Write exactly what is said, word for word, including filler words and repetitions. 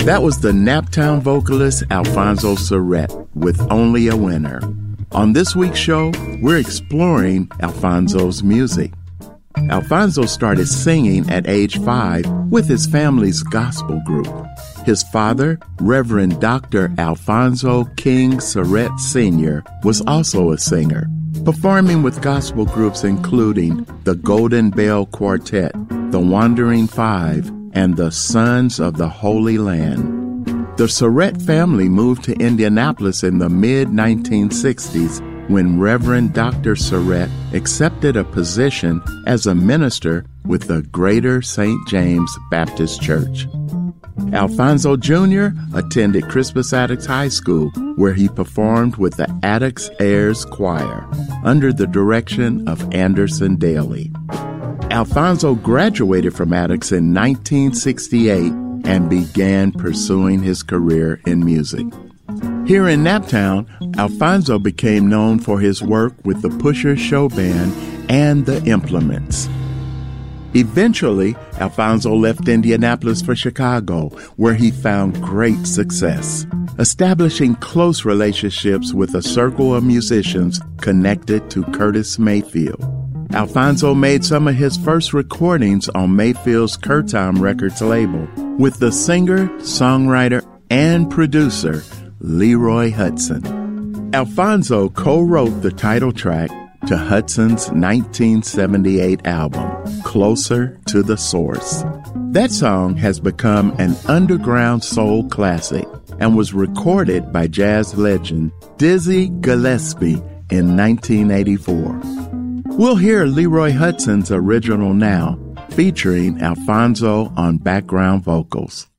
That was the Naptown vocalist Alfonso Surrett with Only a Winner. On this week's show, we're exploring Alfonso's music. Alfonso started singing at age five with his family's gospel group. His father, Reverend Doctor Alfonso King Surrett Senior, was also a singer, performing with gospel groups including the Golden Bell Quartet, the Wandering Five, and the Sons of the Holy Land. The Surrett family moved to Indianapolis in the mid nineteen sixties when Reverend Doctor Surrett accepted a position as a minister with the Greater Saint James Baptist Church. Alfonso Junior attended Crispus Attucks High School, where he performed with the Attucks Heirs Choir under the direction of Anderson Daly. Alfonso graduated from Attucks in nineteen sixty-eight and began pursuing his career in music. Here in Naptown, Alfonso became known for his work with the Pushers Show Band and the Implements. Eventually, Alfonso left Indianapolis for Chicago, where he found great success, establishing close relationships with a circle of musicians connected to Curtis Mayfield. Alfonso made some of his first recordings on Mayfield's Curtom Records label with the singer, songwriter, and producer Leroy Hutson. Alfonso co-wrote the title track to Hutson's nineteen seventy-eight album, Closer to the Source. That song has become an underground soul classic and was recorded by jazz legend Dizzy Gillespie in nineteen eighty-four. We'll hear Leroy Hutson's original now, featuring Alfonso on background vocals.